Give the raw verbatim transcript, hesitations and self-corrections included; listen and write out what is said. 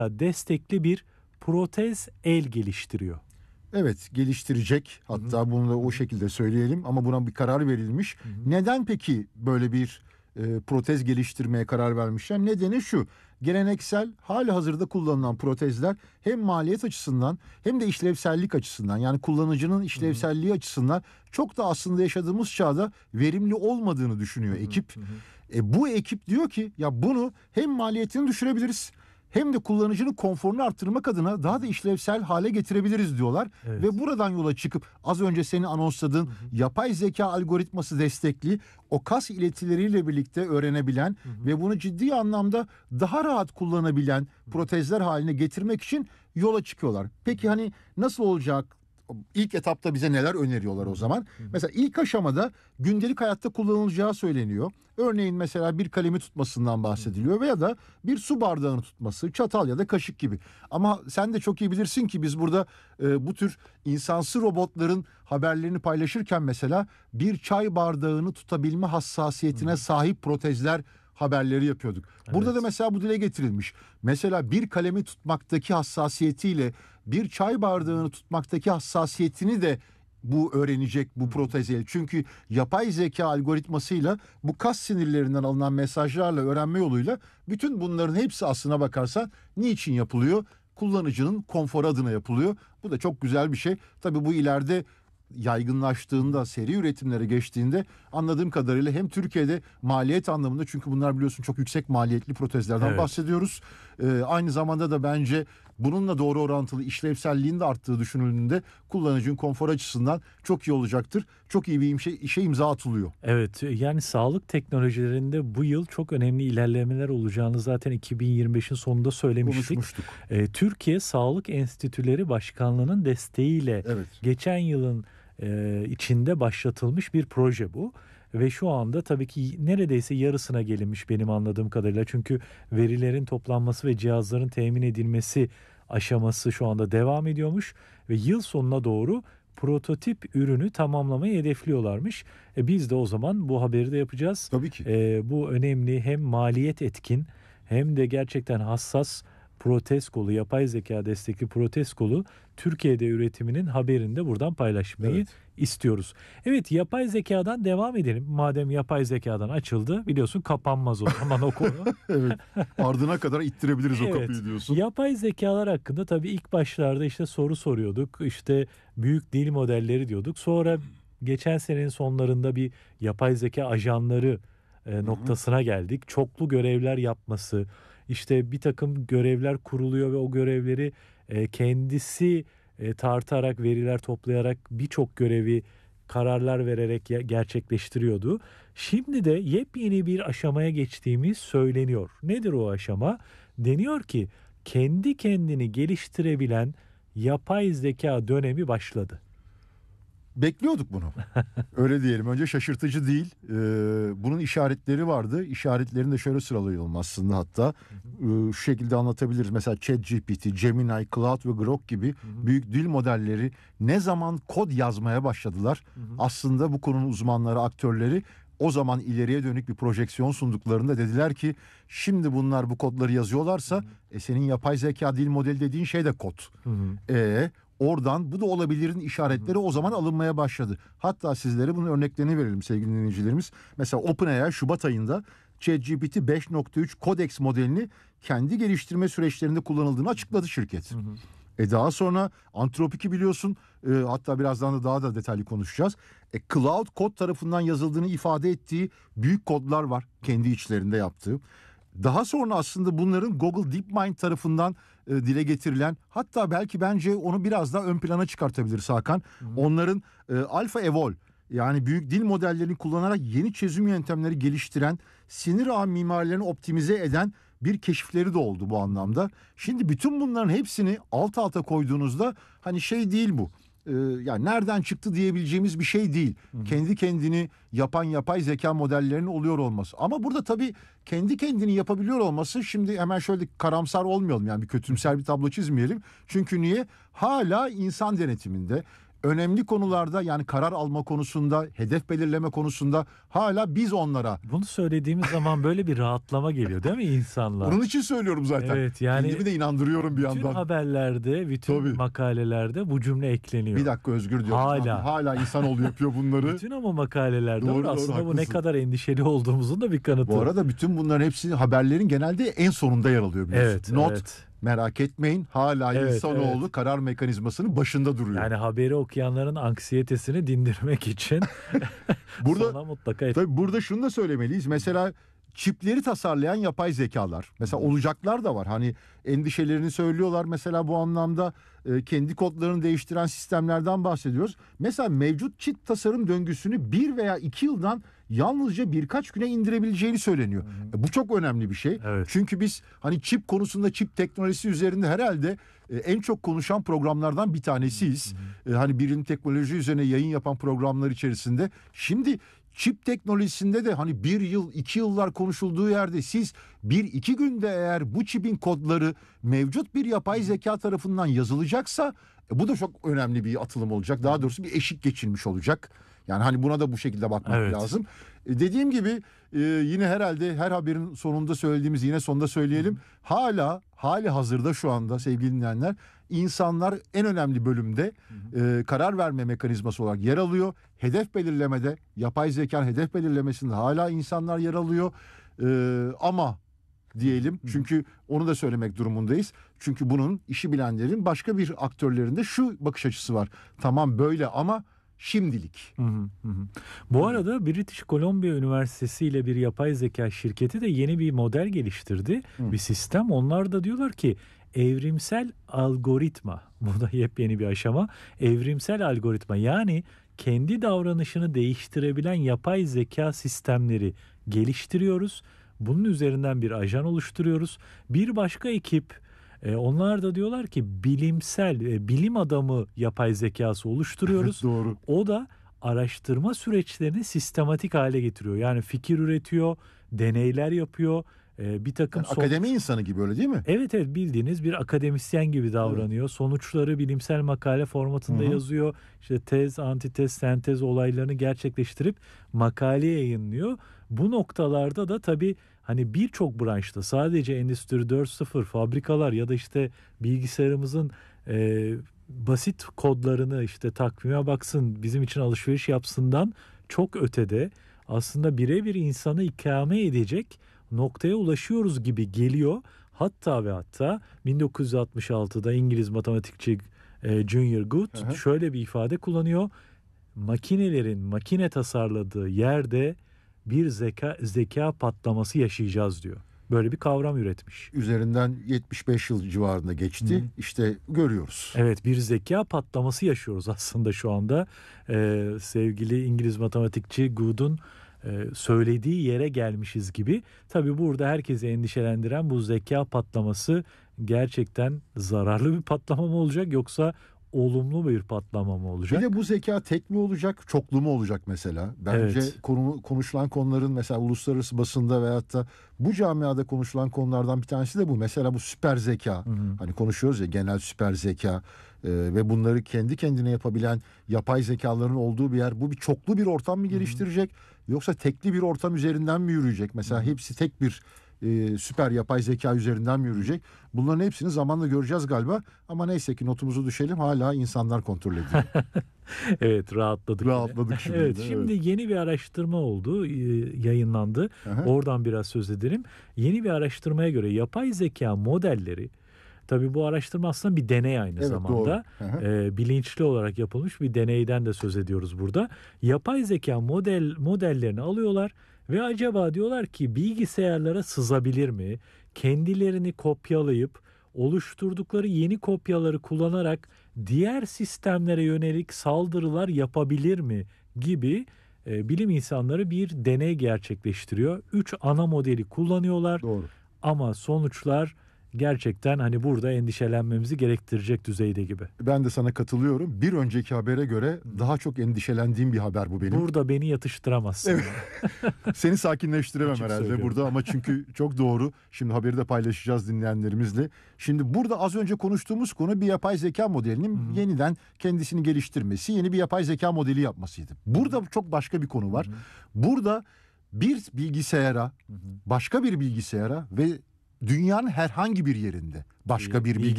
destekli bir protez el geliştiriyor. Evet, geliştirecek. Hatta hı hı. bunu da o şekilde söyleyelim ama buna bir karar verilmiş. Hı hı. Neden peki böyle bir e, protez geliştirmeye karar vermişler? Nedeni şu: geleneksel, hali hazırda kullanılan protezler hem maliyet açısından hem de işlevsellik açısından, yani kullanıcının işlevselliği hı hı. açısından çok da aslında yaşadığımız çağda verimli olmadığını düşünüyor hı hı. ekip. Hı hı. E, bu ekip diyor ki ya bunu hem maliyetini düşürebiliriz hem de kullanıcının konforunu arttırmak adına daha da işlevsel hale getirebiliriz diyorlar. Evet. Ve buradan yola çıkıp az önce senin anonsladığın hı hı. yapay zeka algoritması destekli o kas iletileriyle birlikte öğrenebilen hı hı. ve bunu ciddi anlamda daha rahat kullanabilen protezler haline getirmek için yola çıkıyorlar. Peki hani nasıl olacak? İlk etapta bize neler öneriyorlar o zaman? Hı hı. Mesela ilk aşamada gündelik hayatta kullanılacağı söyleniyor. Örneğin mesela bir kalemi tutmasından bahsediliyor veya da bir su bardağını tutması, çatal ya da kaşık gibi. Ama sen de çok iyi bilirsin ki biz burada e, bu tür insansı robotların haberlerini paylaşırken mesela bir çay bardağını tutabilme hassasiyetine hı hı. sahip protezler haberleri yapıyorduk. Evet. Burada da mesela bu dile getirilmiş. Mesela bir kalemi tutmaktaki hassasiyetiyle bir çay bardağını tutmaktaki hassasiyetini de bu öğrenecek, bu protez el. Çünkü yapay zeka algoritmasıyla bu kas sinirlerinden alınan mesajlarla öğrenme yoluyla bütün bunların hepsi aslına bakarsan niçin yapılıyor? Kullanıcının konforu adına yapılıyor. Bu da çok güzel bir şey. Tabii bu ileride yaygınlaştığında, seri üretimlere geçtiğinde anladığım kadarıyla hem Türkiye'de maliyet anlamında, çünkü bunlar biliyorsun çok yüksek maliyetli protezlerden evet. bahsediyoruz. Ee, aynı zamanda da bence bununla doğru orantılı işlevselliğin de arttığı düşünüldüğünde kullanıcının konfor açısından çok iyi olacaktır. Çok iyi bir işe, işe imza atılıyor. Evet, yani sağlık teknolojilerinde bu yıl çok önemli ilerlemeler olacağını zaten iki bin yirmi beşin sonunda söylemiştik. Konuşmuştuk. Ee, Türkiye Sağlık Enstitüleri Başkanlığı'nın desteğiyle evet. geçen yılın e, içinde başlatılmış bir proje bu. Ve şu anda tabii ki neredeyse yarısına gelinmiş benim anladığım kadarıyla. Çünkü verilerin toplanması ve cihazların temin edilmesi aşaması şu anda devam ediyormuş. Ve yıl sonuna doğru prototip ürünü tamamlamayı hedefliyorlarmış. E biz de o zaman bu haberi de yapacağız. Tabii ki. E, bu önemli, hem maliyet etkin hem de gerçekten hassas protez kolu, yapay zeka destekli protez kolu Türkiye'de üretiminin haberini de buradan paylaşmayı evet. istiyoruz. Evet, yapay zekadan devam edelim. Madem yapay zekadan açıldı, biliyorsun kapanmaz o zaman o konu. Evet. Ardına kadar ittirebiliriz evet. o kapıyı diyorsun. Yapay zekalar hakkında tabii ilk başlarda işte soru soruyorduk. İşte büyük dil modelleri diyorduk. Sonra geçen senenin sonlarında bir yapay zeka ajanları e, noktasına geldik. Çoklu görevler yapması, işte bir takım görevler kuruluyor ve o görevleri e, kendisi e, tartarak, veriler toplayarak birçok görevi kararlar vererek gerçekleştiriyordu. Şimdi de yepyeni bir aşamaya geçtiğimiz söyleniyor. Nedir o aşama? Deniyor ki kendi kendini geliştirebilen yapay zeka dönemi başladı. Bekliyorduk bunu. Öyle diyelim. Önce şaşırtıcı değil. Ee, bunun işaretleri vardı. İşaretlerini de şöyle sıralayalım aslında hatta. Ee, şu şekilde anlatabiliriz. Mesela ChatGPT, Gemini, Claude ve Grok gibi hı hı. büyük dil modelleri ne zaman kod yazmaya başladılar? Hı hı. Aslında bu konunun uzmanları, aktörleri o zaman ileriye dönük bir projeksiyon sunduklarında dediler ki şimdi bunlar bu kodları yazıyorlarsa hı hı. E, senin yapay zeka dil modeli dediğin şey de kod. Hı hı. E Oradan bu da olabilirin işaretleri o zaman alınmaya başladı. Hatta sizlere bunun örneklerini verelim sevgili dinleyicilerimiz. Mesela OpenAI Şubat ayında ChatGPT beş nokta üç Codex modelini kendi geliştirme süreçlerinde kullanıldığını açıkladı şirket. Hı hı. E daha sonra Anthropic'i biliyorsun, e, hatta birazdan da daha da detaylı konuşacağız. E, Cloud Code tarafından yazıldığını ifade ettiği büyük kodlar var kendi içlerinde yaptığı. Daha sonra aslında bunların Google DeepMind tarafından e, dile getirilen, hatta belki bence onu biraz daha ön plana çıkartabiliriz Hakan. Hı hı. Onların e, AlphaEvol, yani büyük dil modellerini kullanarak yeni çözüm yöntemleri geliştiren, sinir ağ mimarilerini optimize eden bir keşifleri de oldu bu anlamda. Şimdi bütün bunların hepsini alt alta koyduğunuzda hani şey değil bu. Ee, yani nereden çıktı diyebileceğimiz bir şey değil. Hı-hı. Kendi kendini yapan yapay zeka modellerinin oluyor olması. Ama burada tabii kendi kendini yapabiliyor olması, şimdi hemen şöyle karamsar olmayalım, yani bir kötümser bir tablo çizmeyelim. Çünkü niye? Hala insan denetiminde. önemli konularda, yani karar alma konusunda, hedef belirleme konusunda hala biz onlara. Bunu söylediğimiz zaman böyle bir rahatlama geliyor değil mi insanlar? Onun için söylüyorum zaten. Evet, yani kendimi de inandırıyorum bir bütün yandan. haberlerde, bütün Tabii. makalelerde bu cümle ekleniyor. Bir dakika Özgür diyorum. Hala. Hala insanoğlu yapıyor bunları. Bütün ama makalelerde Doğru, var. doğru, Aslında bu ne haklısın. kadar endişeli olduğumuzun da bir kanıtı. Bu arada bütün bunların hepsi haberlerin genelde en sonunda yer alıyor biliyorsun. Evet, Not, evet. merak etmeyin, hala Evet, insanoğlu evet. karar mekanizmasının başında duruyor. Yani haberi okuyanların anksiyetesini dindirmek için Burada sona mutlaka et- tabii burada şunu da söylemeliyiz. Mesela çipleri tasarlayan yapay zekalar. Mesela olacaklar da var. Hani endişelerini söylüyorlar. Mesela bu anlamda e, kendi kodlarını değiştiren sistemlerden bahsediyoruz. Mesela mevcut çip tasarım döngüsünü bir veya iki yıldan yalnızca birkaç güne indirebileceğini söyleniyor. E, bu çok önemli bir şey. Evet. Çünkü biz hani çip konusunda, çip teknolojisi üzerinde herhalde e, en çok konuşan programlardan bir tanesiyiz. E, hani bilim teknoloji üzerine yayın yapan programlar içerisinde. Şimdi çip teknolojisinde de hani bir yıl, iki yıllar konuşulduğu yerde siz bir iki günde eğer bu çipin kodları mevcut bir yapay zeka tarafından yazılacaksa e, bu da çok önemli bir atılım olacak. Daha doğrusu bir eşik geçilmiş olacak. Yani hani buna da bu şekilde bakmak Evet. lazım. E, dediğim gibi e, yine herhalde her haberin sonunda söylediğimiz, yine sonunda söyleyelim. Hala hali hazırda şu anda sevgili dinleyenler, insanlar en önemli bölümde e, karar verme mekanizması olarak yer alıyor. Hedef belirlemede, yapay zekanın hedef belirlemesinde hala insanlar yer alıyor. E, ama diyelim, çünkü onu da söylemek durumundayız. Çünkü bunun işi bilenlerin başka bir aktörlerinde şu bakış açısı var. Tamam böyle ama şimdilik. Hı hı, hı hı. Bu arada British Columbia Üniversitesi ile bir yapay zeka şirketi de yeni bir model geliştirdi. Hı. Bir sistem. Onlar da diyorlar ki evrimsel algoritma. Bu da yepyeni bir aşama. Evrimsel algoritma, yani kendi davranışını değiştirebilen yapay zeka sistemleri geliştiriyoruz. Bunun üzerinden bir ajan oluşturuyoruz. Bir başka ekip, e, onlar da diyorlar ki bilimsel, e, bilim adamı yapay zekası oluşturuyoruz. Doğru. O da araştırma süreçlerini sistematik hale getiriyor. Yani fikir üretiyor, deneyler yapıyor, e, bir takım Yani sonuç- akademi insanı gibi, öyle değil mi? Evet evet, bildiğiniz bir akademisyen gibi davranıyor. Sonuçları bilimsel makale formatında Hı hı. yazıyor. İşte tez, antitez, sentez olaylarını gerçekleştirip makale yayınlıyor. Bu noktalarda da tabii hani birçok branşta, sadece Endüstri dört nokta sıfır fabrikalar ya da işte bilgisayarımızın e, basit kodlarını işte takvime baksın, bizim için alışveriş yapsından çok ötede aslında birebir insanı ikame edecek noktaya ulaşıyoruz gibi geliyor. Hatta ve hatta bin dokuz yüz altmış altıda İngiliz matematikçi e, Junior Good Hı hı. şöyle bir ifade kullanıyor. Makinelerin makine tasarladığı yerde bir zeka zeka patlaması yaşayacağız diyor. Böyle bir kavram üretmiş. Üzerinden yetmiş beş yıl civarında geçti. Hı. İşte görüyoruz. Evet, bir zeka patlaması yaşıyoruz aslında şu anda. Ee, sevgili İngiliz matematikçi Good'un e, söylediği yere gelmişiz gibi. Tabii burada herkesi endişelendiren bu zeka patlaması gerçekten zararlı bir patlama mı olacak, yoksa olumlu bir patlama mı olacak? Bir de bu zeka tek mi olacak, çoklu mu olacak mesela? Bence Evet. konu, konuşulan konuların mesela uluslararası basında veyahut da bu camiada konuşulan konulardan bir tanesi de bu. Mesela bu süper zeka. Hı hı. Hani konuşuyoruz ya, genel süper zeka e, ve bunları kendi kendine yapabilen yapay zekaların olduğu bir yer. Bu bir çoklu bir ortam mı geliştirecek, yoksa tekli bir ortam üzerinden mi yürüyecek? Mesela hepsi tek bir e, süper yapay zeka üzerinden mi yürüyecek? Bunların hepsini zamanla göreceğiz galiba. Ama neyse ki notumuzu düşelim. Hala insanlar kontrol ediyor. Evet, rahatladık. yine. Rahatladık şimdi Evet, de, şimdi yeni bir araştırma oldu, e, yayınlandı. Aha. Oradan biraz söz edelim. Yeni bir araştırmaya göre yapay zeka modelleri, tabii bu araştırma aslında bir deney aynı Evet, zamanda. doğru. Aha. E, bilinçli olarak yapılmış bir deneyden de söz ediyoruz burada. Yapay zeka model modellerini alıyorlar ve acaba diyorlar ki bilgisayarlara sızabilir mi? Kendilerini kopyalayıp oluşturdukları yeni kopyaları kullanarak diğer sistemlere yönelik saldırılar yapabilir mi gibi e, bilim insanları bir deney gerçekleştiriyor. Üç ana modeli kullanıyorlar Doğru. ama sonuçlar gerçekten hani burada endişelenmemizi gerektirecek düzeyde gibi. Ben de sana katılıyorum. Bir önceki habere göre daha çok endişelendiğim bir haber bu benim. Burada beni yatıştıramazsın. Evet. Seni sakinleştiremem Açık herhalde söylüyorum. burada ama çünkü çok doğru. Şimdi haberi de paylaşacağız dinleyenlerimizle. Şimdi burada az önce konuştuğumuz konu bir yapay zeka modelinin Hı hı. yeniden kendisini geliştirmesi, yeni bir yapay zeka modeli yapmasıydı. Burada çok başka bir konu var. Hı hı. Burada bir bilgisayara, Hı hı. başka bir bilgisayara ve dünyanın herhangi bir yerinde başka Bir bir bilgi